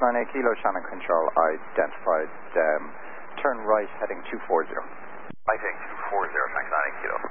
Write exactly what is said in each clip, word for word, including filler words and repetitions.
nine eight Kilo, Shannon Control, identified. Um, turn right, heading two four zero. I take two four zero, thanks, nine eight Kilo.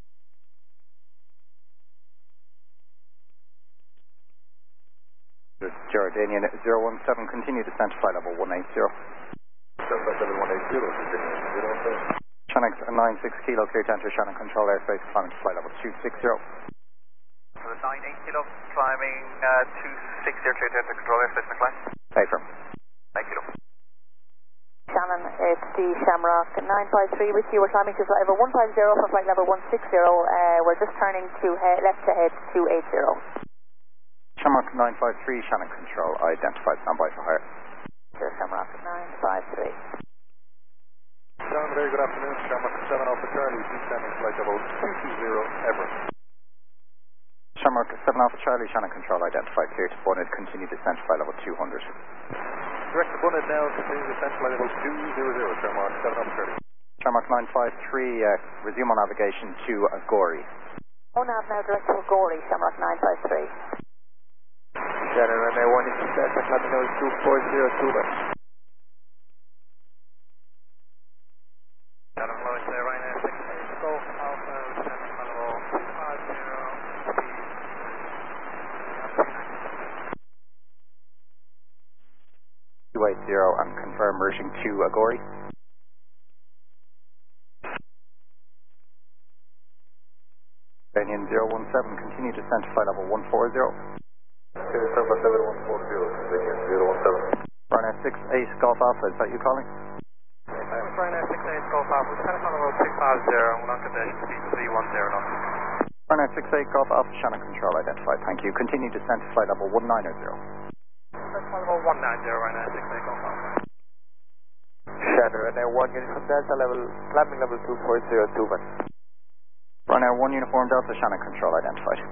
Jordanian zero one seven, continue descent to flight level one eight zero. one eight zero, Shannon nine six Kilo, clear to enter Shannon Control airspace, climbing to flight level two six zero. So the nine eight Kilo, climbing uh, two six zero, clear to enter control airspace, McLean. Affirm. nine Kilo. Shannon, it's the Shamrock nine five three with you. We're climbing to flight level one five zero for flight level one six zero. Uh, we're just turning to head, left to head two eight zero. Shamrock nine five three, Shannon Control, identified, standby for hire. Sure, Shamrock nine five three. Shannon, very good afternoon. Shamrock seven Alpha Charlie, descending flight level two two zero, Everett. Shamrock seven Alpha Charlie, Shannon Control, identified, clear to Bunnet, continue descent to flight level two hundred. Direct to Bunnet now, continue descent flight level two zero zero, Shamrock seven Alpha Charlie. Shamrock nine five three, uh, resume on navigation to Agori. Oh, nav now direct to Agori, Shamrock nine five three. Shannon, runway one is set, climbing level two four zero, two one. Shannon, Lois there, Ryanair six eight, Golf Alpha, descent flight level two five zero, speed. two eight zero and confirm merging to Agori. Jordanian zero one seven, continue descent to flight level one four zero. seven seven one four zero, zero one seven. Ryanair six eight Golf Alpha, is that you calling? It's Ryanair six eight, Golf Alpha, descent flight level two five zero, and we're on condition speed three one zero knots. Ryanair six eight Golf Alpha, Shannon Control, identified, thank you. Continue descent to flight level one nine zero. Descent flight level one nine zero, Ryanair six eight, Golf Alpha. Shannon, runway one unit from Delta level, climbing level two four zero, two one. Ryanair one uniform Delta, Shannon Control, identified.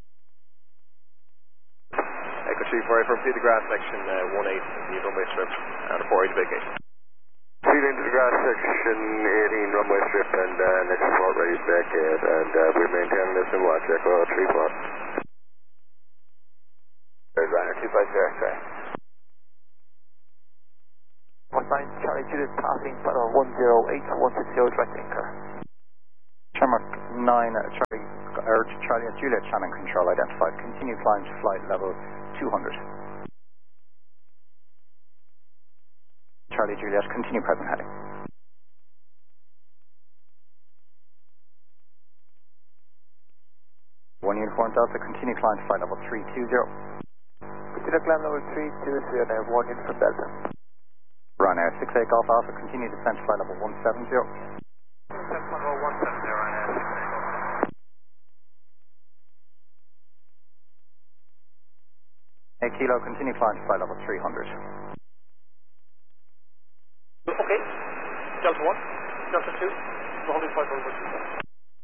Echo three four eight from Peter Grass section uh, one eight, the runway strip, and a four eight vacation. Feed into the grass section eighteen runway strip and uh, next support ready to vacate, and uh, we're maintaining this in watch echo three four. Third Ryanair two five zero, sorry. one nine Charlie Juliet passing flight level one zero eight one six zero, direct anchor. Shamrock nine uh, Charlie, or Charlie at Juliet, Shannon Control, identified. Continue climb to flight level two hundred. Charlie Juliet, continue present heading. One uniform Delta, continue climb to flight level three two zero. Continue climb level three two zero, now one unit from Delta. Ryanair six eight Golf Alpha, continue descent to flight level one seven zero. Descent flight level one seven zero, Ryanair six eight, Golf Alpha. eight Kilo, continue climb to flight level three hundred. Okay, Delta one, Delta two, we're holding flight level two.